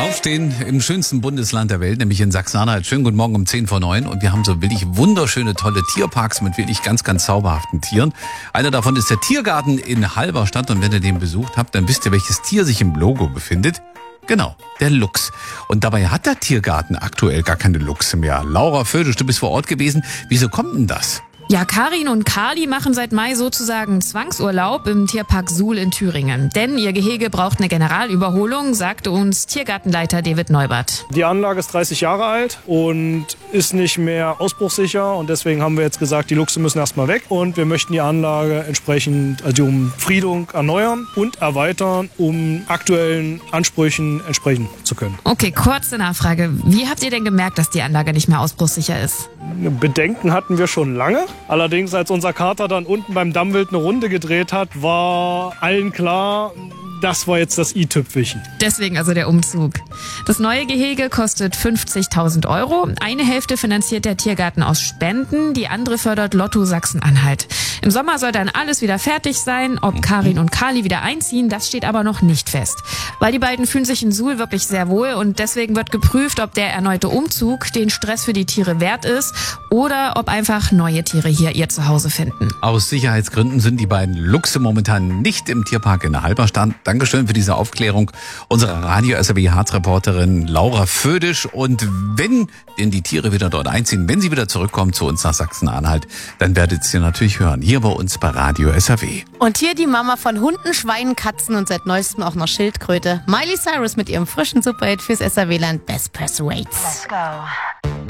Aufstehen im schönsten Bundesland der Welt, nämlich in Sachsen-Anhalt. Schönen guten Morgen um 10:09 und wir haben so wirklich wunderschöne, tolle Tierparks mit wirklich ganz, ganz zauberhaften Tieren. Einer davon ist der Tiergarten in Halberstadt und wenn ihr den besucht habt, dann wisst ihr, welches Tier sich im Logo befindet. Genau, der Luchs. Und dabei hat der Tiergarten aktuell gar keine Luchse mehr. Laura Födisch, du bist vor Ort gewesen. Wieso kommt denn das? Ja, Karin und Kali machen seit Mai sozusagen Zwangsurlaub im Tierpark Suhl in Thüringen. Denn ihr Gehege braucht eine Generalüberholung, sagte uns Tiergartenleiter David Neubert. Die Anlage ist 30 Jahre alt und ist nicht mehr ausbruchssicher. Und deswegen haben wir jetzt gesagt, die Luchse müssen erstmal weg. Und wir möchten die Anlage entsprechend, also die Umfriedung erneuern und erweitern, um aktuellen Ansprüchen entsprechen zu können. Okay, kurze Nachfrage. Wie habt ihr denn gemerkt, dass die Anlage nicht mehr ausbruchssicher ist? Bedenken hatten wir schon lange. Allerdings, als unser Kater dann unten beim Dammwild eine Runde gedreht hat, war allen klar, das war jetzt das i-Tüpfelchen. Deswegen also der Umzug. Das neue Gehege kostet 50.000 €. Eine Hälfte finanziert der Tiergarten aus Spenden, die andere fördert Lotto Sachsen-Anhalt. Im Sommer soll dann alles wieder fertig sein. Ob Karin und Kali wieder einziehen, das steht aber noch nicht fest. Weil die beiden fühlen sich in Suhl wirklich sehr wohl und deswegen wird geprüft, ob der erneute Umzug den Stress für die Tiere wert ist oder ob einfach neue Tiere hier ihr Zuhause finden. Aus Sicherheitsgründen sind die beiden Luchse momentan nicht im Tierpark in Halberstadt. Dankeschön für diese Aufklärung unserer Radio-SRW-Harz-Reporterin Laura Födisch. Und wenn denn die Tiere wieder dort einziehen, wenn sie wieder zurückkommen zu uns nach Sachsen-Anhalt, dann werdet ihr sie natürlich hören, hier bei uns bei Radio SRW. Und hier die Mama von Hunden, Schweinen, Katzen und seit neuestem auch noch Schildkröte. Miley Cyrus mit ihrem frischen Superhit fürs SRW-Land Best Press Rates. Let's go.